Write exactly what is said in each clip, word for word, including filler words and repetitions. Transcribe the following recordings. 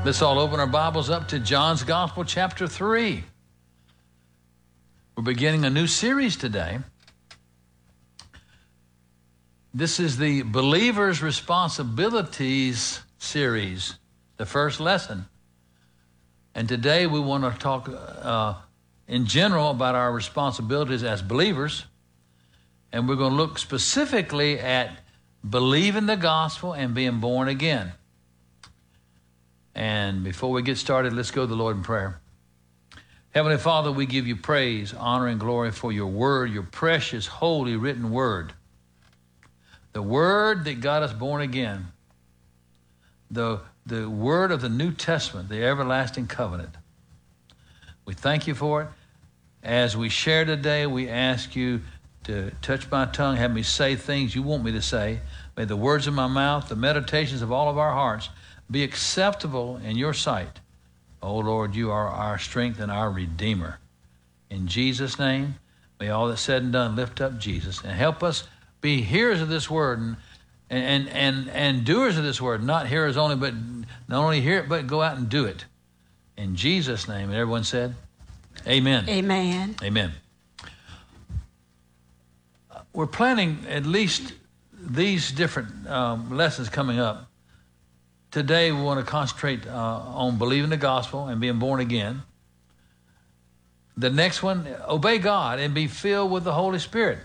Let's all open our Bibles up to John's Gospel, chapter three. We're beginning a new series today. This is the Believer's Responsibilities series, the first lesson. And today we want to talk uh, in general about our responsibilities as believers. And we're going to look specifically at believing the gospel and being born again. And before we get started, let's go to the Lord in prayer. Heavenly Father, we give you praise, honor, and glory for your word, your precious, holy, written word. The word that got us born again. The, the word of the New Testament, the everlasting covenant. We thank you for it. As we share today, we ask you to touch my tongue, have me say things you want me to say. May the words of my mouth, the meditations of all of our hearts, be acceptable in your sight. Oh Lord, you are our strength and our Redeemer. In Jesus' name, may all that's said and done lift up Jesus and help us be hearers of this word and and and, and doers of this word, not hearers only, but not only hear it, but go out and do it. In Jesus' name, and everyone said, amen. Amen. Amen. We're planning at least these different um, lessons coming up. Today, we want to concentrate uh, on believing the gospel and being born again. The next one, obey God and be filled with the Holy Spirit.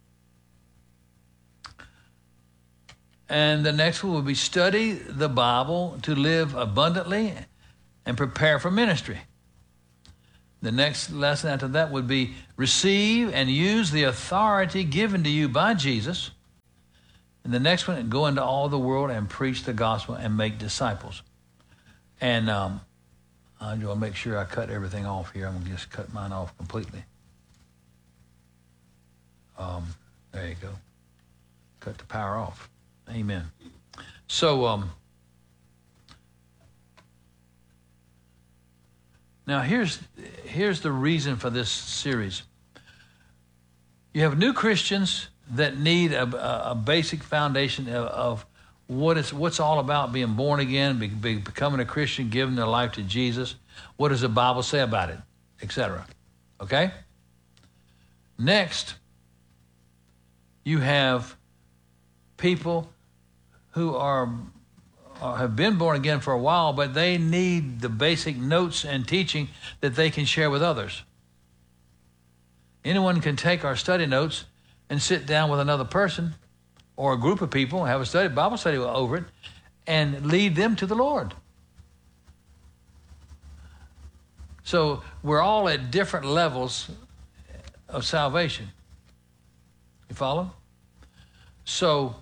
And the next one will be study the Bible to live abundantly and prepare for ministry. The next lesson after that would be receive and use the authority given to you by Jesus. And the next one, go into all the world and preach the gospel and make disciples. And um, I want to make sure I cut everything off here. I'm going to just cut mine off completely. Um, there you go. Cut the power off. Amen. So, um, now here's, here's the reason for this series. You have new Christians that need a, a basic foundation of, of what it's what's all about being born again, be, be, becoming a Christian, giving their life to Jesus. What does the Bible say about it, et cetera. Okay? Next, you have people who are, are have been born again for a while, but they need the basic notes and teaching that they can share with others. Anyone can take our study notes and sit down with another person or a group of people, have a study, Bible study over it, and lead them to the Lord. So we're all at different levels of salvation. You follow? So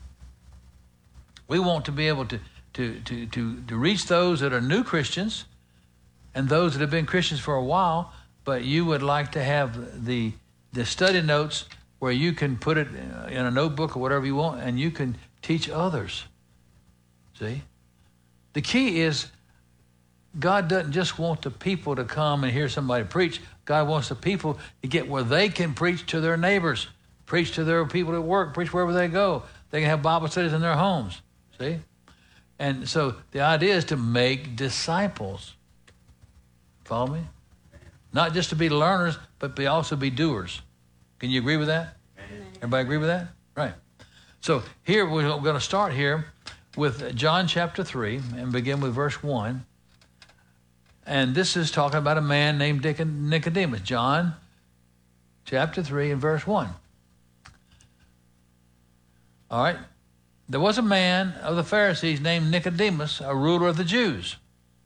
we want to be able to, to, to, to, to reach those that are new Christians and those that have been Christians for a while, but you would like to have the, the study notes where you can put it in a notebook or whatever you want, and you can teach others. See? The key is God doesn't just want the people to come and hear somebody preach. God wants the people to get where they can preach to their neighbors, preach to their people at work, preach wherever they go. They can have Bible studies in their homes. See? And so the idea is to make disciples. Follow me? Not just to be learners, but be also be doers. Can you agree with that? Amen. Everybody agree with that? Right. So here we're going to start here with John chapter three and begin with verse one. And this is talking about a man named Nicodemus. John chapter three and verse one. All right. There was a man of the Pharisees named Nicodemus, a ruler of the Jews.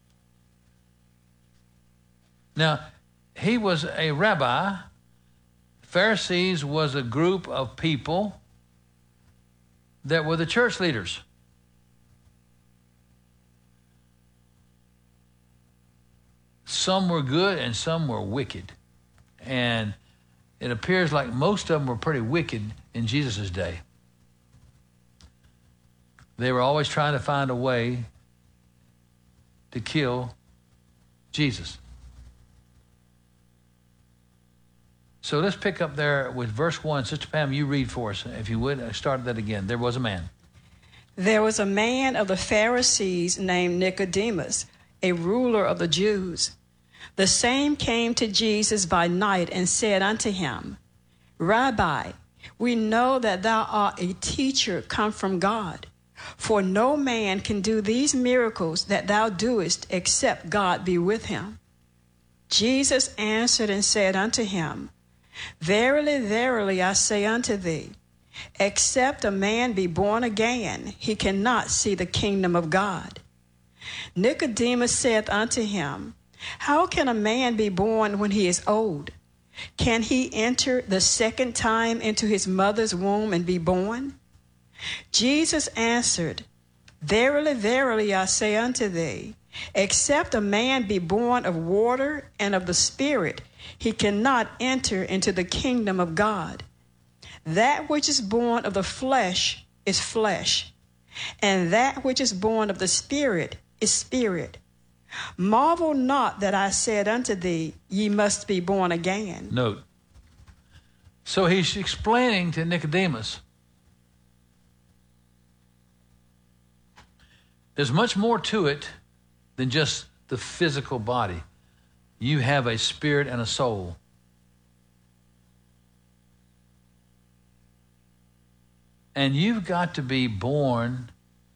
Now, he was a rabbi. Pharisees was a group of people that were the church leaders. Some were good and some were wicked. And it appears like most of them were pretty wicked in Jesus' day. They were always trying to find a way to kill Jesus. So let's pick up there with verse one. Sister Pam, you read for us, if you would. Start that again. There was a man. There was a man of the Pharisees named Nicodemus, a ruler of the Jews. The same came to Jesus by night and said unto him, Rabbi, we know that thou art a teacher come from God, for no man can do these miracles that thou doest except God be with him. Jesus answered and said unto him, Verily, verily, I say unto thee, except a man be born again, he cannot see the kingdom of God. Nicodemus saith unto him, How can a man be born when he is old? Can he enter the second time into his mother's womb and be born? Jesus answered, Verily, verily, I say unto thee, except a man be born of water and of the Spirit, he cannot enter into the kingdom of God. That which is born of the flesh is flesh, and that which is born of the Spirit is spirit. Marvel not that I said unto thee, ye must be born again. Note. So he's explaining to Nicodemus, there's much more to it than just the physical body. You have a spirit and a soul. And you've got to be born.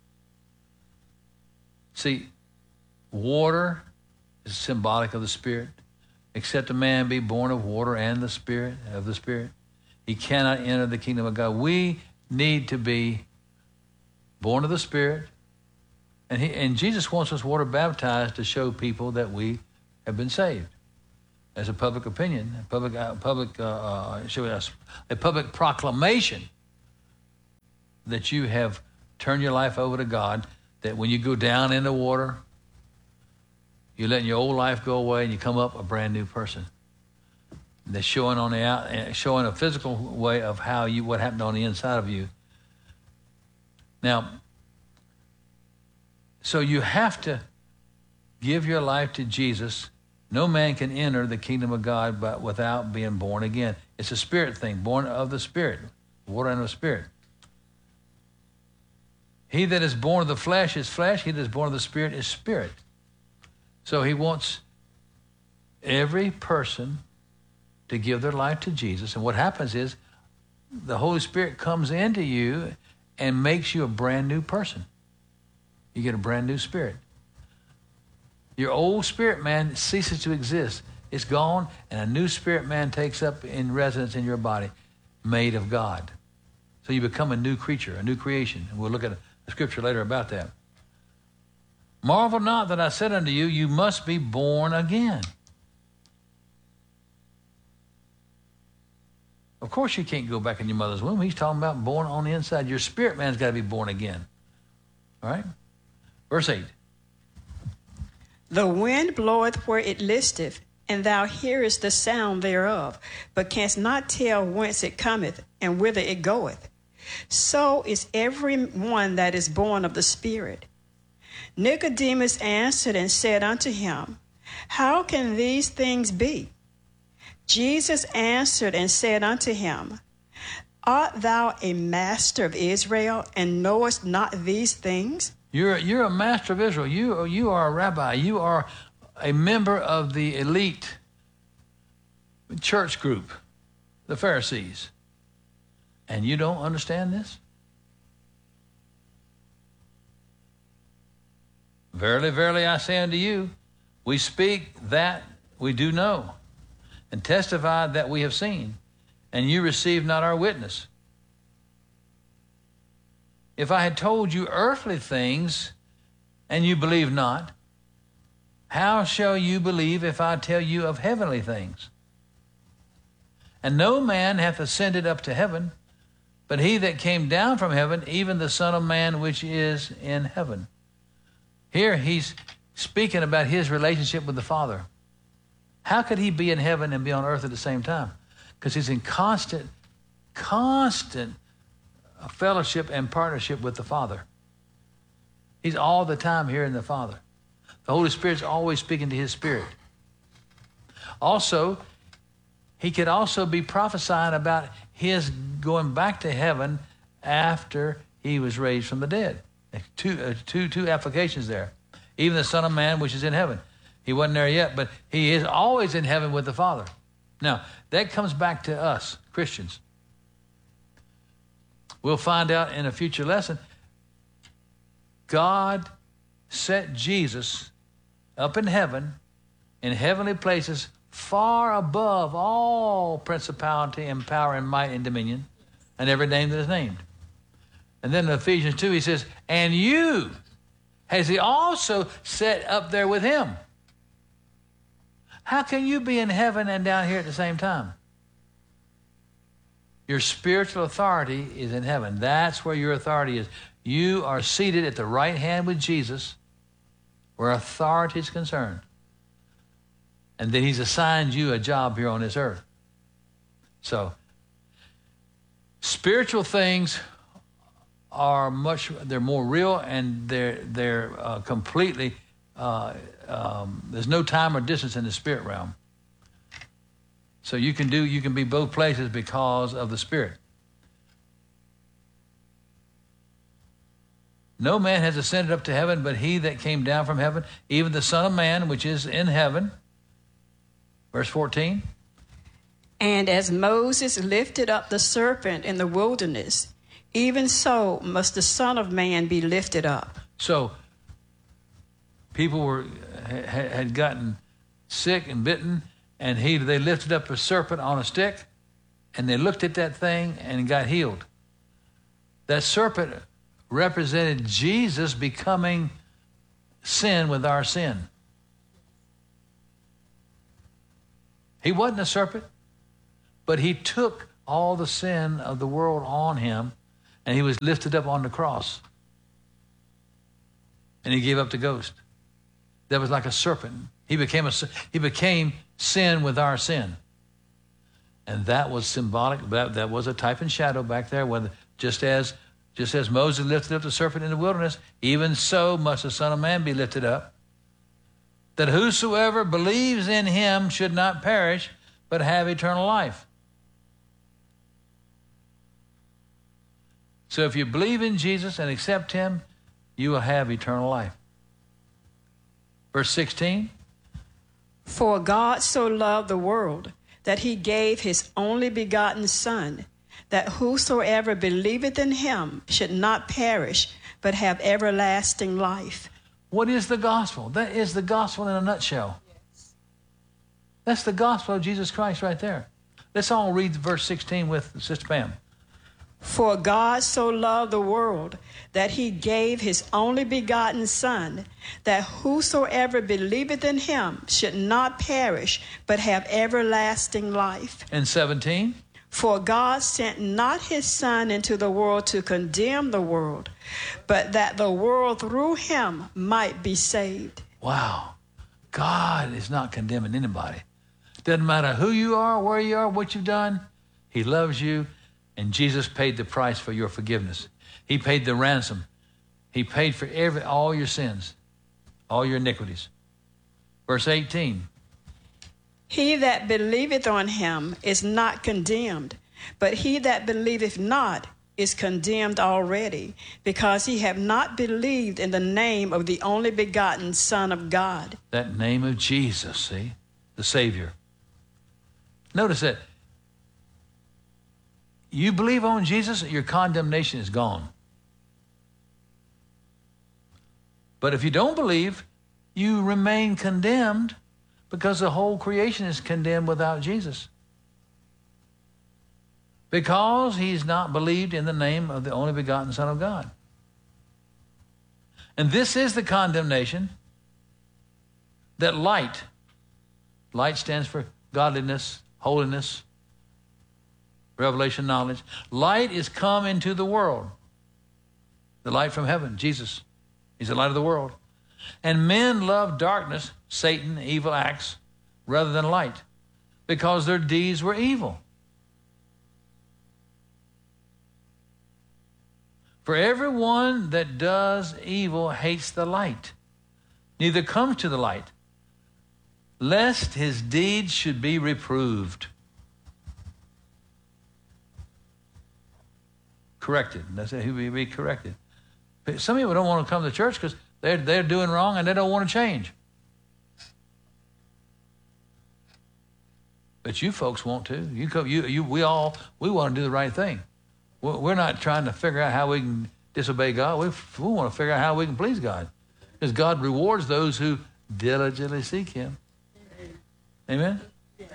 See, water is symbolic of the Spirit. Except a man be born of water and the Spirit, of the Spirit, he cannot enter the kingdom of God. We need to be born of the Spirit. And, he, and Jesus wants us water baptized to show people that we have been saved. As a public opinion, a public, uh, public, uh, uh, show us a public proclamation that you have turned your life over to God. That when you go down in the water, you're letting your old life go away and you come up a brand new person. They're showing on the out, showing a physical way of how you, what happened on the inside of you. Now, so you have to give your life to Jesus. No man can enter the kingdom of God but without being born again. It's a spirit thing, born of the Spirit, water and the Spirit. He that is born of the flesh is flesh. He that is born of the Spirit is spirit. So he wants every person to give their life to Jesus. And what happens is the Holy Spirit comes into you and makes you a brand new person. You get a brand new spirit. Your old spirit man ceases to exist. It's gone, and a new spirit man takes up in residence in your body, made of God. So you become a new creature, a new creation. And we'll look at the scripture later about that. Marvel not that I said unto you, you must be born again. Of course you can't go back in your mother's womb. He's talking about born on the inside. Your spirit man's got to be born again. All right? Verse eight. The wind bloweth where it listeth, and thou hearest the sound thereof, but canst not tell whence it cometh and whither it goeth. So is every one that is born of the Spirit. Nicodemus answered and said unto him, How can these things be? Jesus answered and said unto him, Art thou a master of Israel, and knowest not these things? You're, you're a master of Israel. You, you are a rabbi. You are a member of the elite church group, the Pharisees. And you don't understand this? Verily, verily, I say unto you, we speak that we do know, and testify that we have seen, and you receive not our witness. If I had told you earthly things, and you believe not, how shall you believe if I tell you of heavenly things? And no man hath ascended up to heaven, but he that came down from heaven, even the Son of Man which is in heaven. Here he's speaking about his relationship with the Father. How could he be in heaven and be on earth at the same time? Because he's in constant, constant fellowship and partnership with the Father. He's all the time hearing the Father. The Holy Spirit's always speaking to his spirit. Also, he could also be prophesying about his going back to heaven after he was raised from the dead. Two, uh, two, two applications there. even the Son of Man which is in heaven. He wasn't there yet, but he is always in heaven with the Father. Now, that comes back to us, Christians. We'll find out in a future lesson, God set Jesus up in heaven, in heavenly places, far above all principality and power and might and dominion, and every name that is named. And then in Ephesians two, he says, and you has he also set up there with him. How can you be in heaven and down here at the same time? Your spiritual authority is in heaven. That's where your authority is. You are seated at the right hand with Jesus, where authority is concerned. And then he's assigned you a job here on this earth. So, spiritual things are much, they're more real, and they're, they're uh, completely, uh, um, there's no time or distance in the spirit realm. So you can do, you can be both places because of the Spirit. No man has ascended up to heaven, but he that came down from heaven, even the Son of Man, which is in heaven. Verse fourteen. And as Moses lifted up the serpent in the wilderness, even so must the Son of Man be lifted up. So people were had gotten sick and bitten, and he they lifted up a serpent on a stick, and they looked at that thing and got healed. That serpent represented Jesus becoming sin with our sin. He wasn't a serpent, but he took all the sin of the world on him, and he was lifted up on the cross. And he gave up the ghost. That was like a serpent. He became a he became sin with our sin. And that was symbolic. That, that was a type and shadow back there. When just as just as Moses lifted up the serpent in the wilderness, even so must the Son of Man be lifted up, that whosoever believes in him should not perish, but have eternal life. So if you believe in Jesus and accept him, you will have eternal life. Verse sixteen. For God so loved the world that he gave his only begotten Son, that whosoever believeth in him should not perish, but have everlasting life. What is the gospel? That is the gospel in a nutshell. Yes. That's the gospel of Jesus Christ right there. Let's all read verse sixteen with Sister Pam. For God so loved the world that he gave his only begotten Son, that whosoever believeth in him should not perish, but have everlasting life. And seventeen. For God sent not his Son into the world to condemn the world, but that the world through him might be saved. Wow. God is not condemning anybody. Doesn't matter who you are, where you are, what you've done. He loves you, and Jesus paid the price for your forgiveness. He paid the ransom. He paid for every all your sins, all your iniquities. Verse eighteen. He that believeth on him is not condemned, but he that believeth not is condemned already, because he have not believed in the name of the only begotten Son of God. That name of Jesus, see? The Savior. Notice that. You believe on Jesus, your condemnation is gone. But if you don't believe, you remain condemned, because the whole creation is condemned without Jesus. Because he's not believed in the name of the only begotten Son of God. And this is the condemnation, that light, light stands for godliness, holiness, revelation, knowledge. Light is come into the world. The light from heaven, Jesus. He's the light of the world. And men love darkness, Satan, evil acts, rather than light, because their deeds were evil. For everyone that does evil hates the light, neither comes to the light, lest his deeds should be reproved. Corrected. That's it. He will be corrected. Some people don't want to come to church because They're, they're doing wrong and they don't want to change. But you folks want to. You, co- you, you, we all, we want to do the right thing. We're we're not trying to figure out how we can disobey God. We, we want to figure out how we can please God. Because God rewards those who diligently seek him. Amen? Yes.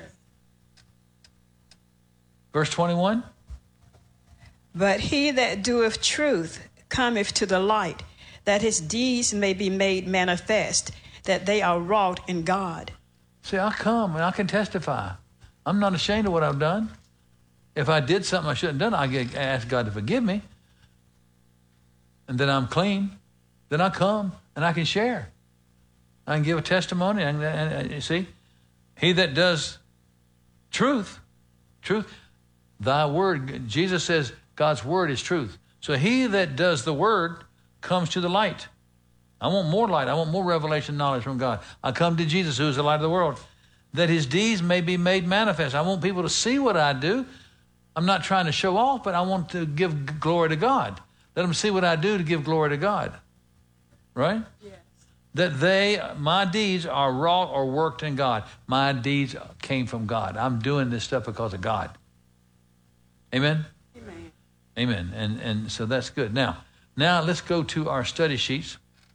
Verse twenty-one. But he that doeth truth cometh to the light, that his deeds may be made manifest, that they are wrought in God. See, I come and I can testify. I'm not ashamed of what I've done. If I did something I shouldn't have done, I get- ask God to forgive me. And then I'm clean. Then I come and I can share. I can give a testimony. And, and, and you see, he that does truth, truth, thy word, Jesus says God's word is truth. So he that does the word comes to the light. I want more light. I want more revelation knowledge from God. I come to Jesus, who is the light of the world, that his deeds may be made manifest. I want people to see what I do. I'm not trying to show off, but I want to give glory to God. Let them see what I do to give glory to God. Right? Yes. That they, my deeds are wrought or worked in God. My deeds came from God. I'm doing this stuff because of God. Amen? Amen. Amen. And, and so that's good. Now, now let's go to our study sheets.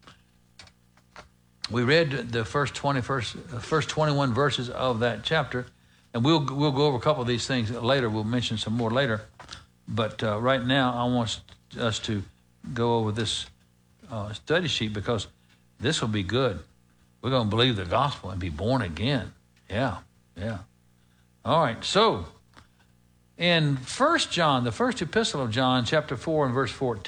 We read the first twenty, first, first twenty-one verses of that chapter, and we'll we'll go over a couple of these things later. We'll mention some more later, but uh, right now I want us to go over this uh, study sheet because this will be good. We're going to believe the gospel and be born again. Yeah, yeah. All right. So in First John, the first epistle of John, chapter four and verse fourteen.